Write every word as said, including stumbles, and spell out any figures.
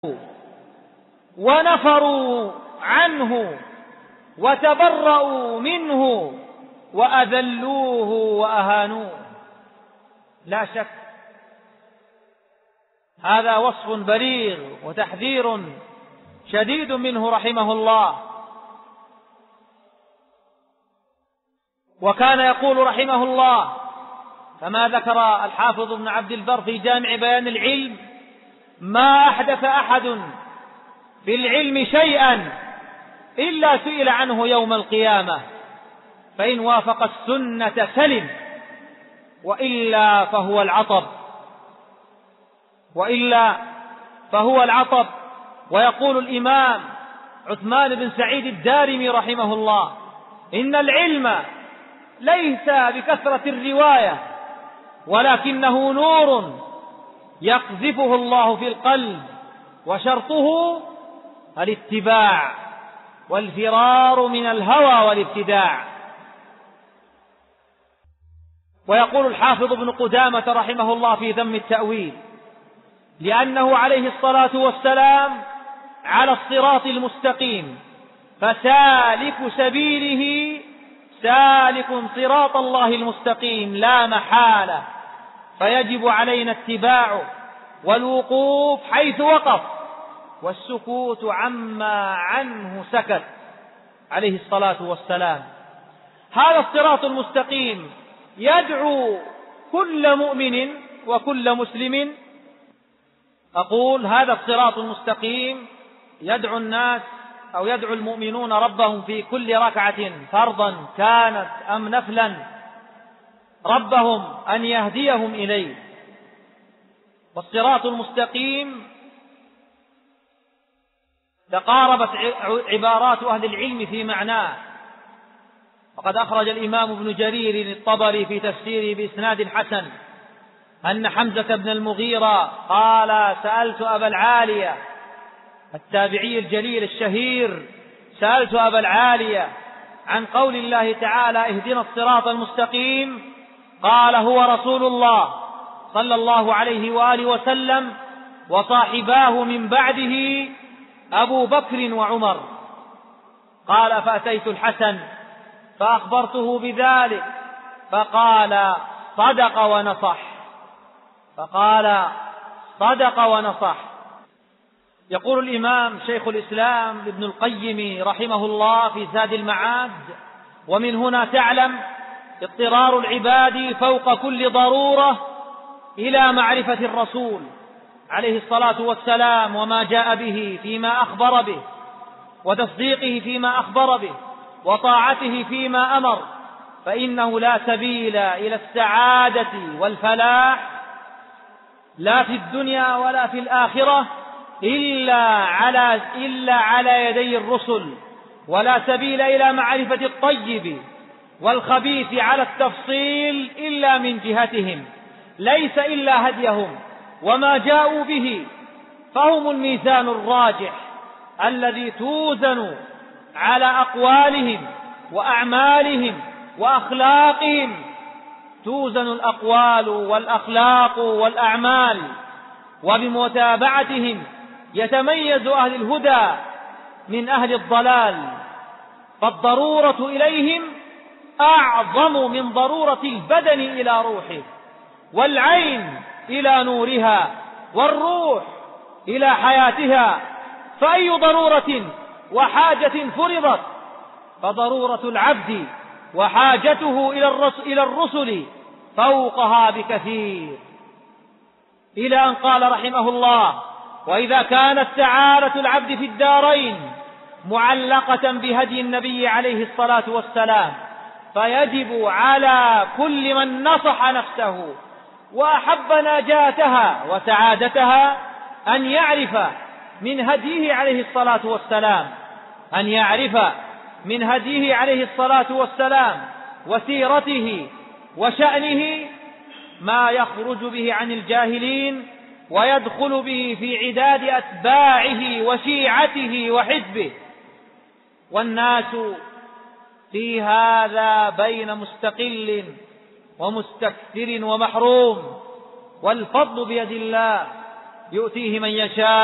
ونفروا عنه وتبرؤوا منه وأذلوه وأهانوه. لا شك هذا وصف بليغ وتحذير شديد منه رحمه الله. وكان يقول رحمه الله كما ذكر الحافظ ابن عبد البر في جامع بيان العلم: ما أحدث أحد في العلم شيئا إلا سئل عنه يوم القيامة، فإن وافق السنة سلم وإلا فهو العطب وإلا فهو العطب. ويقول الإمام عثمان بن سعيد الدارمي رحمه الله: إن العلم ليس بكثرة الرواية ولكنه نور يقذفه الله في القلب، وشرطه الاتباع والفرار من الهوى والابتداع. ويقول الحافظ ابن قدامة رحمه الله في ذم التأويل: لأنه عليه الصلاة والسلام على الصراط المستقيم، فسالك سبيله سالك صراط الله المستقيم لا محالة، فيجب علينا اتباعه والوقوف حيث وقف والسكوت عما عنه سكت عليه الصلاة والسلام. هذا الصراط المستقيم يدعو كل مؤمن وكل مسلم. أقول هذا الصراط المستقيم يدعو الناس أو يدعو المؤمنون ربهم في كل ركعة فرضا كانت أم نفلا ربهم أن يهديهم إليه. والصراط المستقيم تقاربت عبارات أهل العلم في معناه. وقد أخرج الإمام ابن جرير الطبري في تفسيره بإسناد حسن أن حمزة بن المغيرة قال: سألت أبا العالية التابعي الجليل الشهير، سألت أبا العالية عن قول الله تعالى: اهدنا الصراط المستقيم، قال: هو رسول الله صلى الله عليه وآله وسلم وصاحباه من بعده أبو بكر وعمر. قال: فأتيت الحسن فأخبرته بذلك فقال: صدق ونصح فقال صدق ونصح. يقول الإمام شيخ الإسلام ابن القيم رحمه الله في زاد المعاد: ومن هنا تعلم اضطرار العباد فوق كل ضرورة إلى معرفة الرسول عليه الصلاة والسلام وما جاء به فيما أخبر به، وتصديقه فيما أخبر به، وطاعته فيما أمر، فإنه لا سبيل إلى السعادة والفلاح لا في الدنيا ولا في الآخرة إلا على, إلا على يدي الرسل، ولا سبيل إلى معرفة الطيب والخبيث على التفصيل إلا من جهتهم، ليس إلا هديهم وما جاءوا به، فهم الميزان الراجح الذي توزن على أقوالهم وأعمالهم وأخلاقهم، توزن الأقوال والأخلاق والأعمال، وبمتابعتهم يتميز أهل الهدى من أهل الضلال. فالضرورة إليهم أعظم من ضرورة البدن إلى روحه، والعين إلى نورها، والروح إلى حياتها. فأي ضرورة وحاجة فرضت فضرورة العبد وحاجته إلى الرسل فوقها بكثير. إلى أن قال رحمه الله: وإذا كانت سعادة العبد في الدارين معلقة بهدي النبي عليه الصلاة والسلام، فيجب على كل من نصح نفسه وأحب نجاتها وسعادتها أن يعرف من هديه عليه الصلاة والسلام أن يعرف من هديه عليه الصلاة والسلام وسيرته وشأنه ما يخرج به عن الجاهلين ويدخل به في عداد أتباعه وشيعته وحزبه. والناس في هذا بين مستقل ومستكثر ومحروم، والفضل بيد الله يؤتيه من يشاء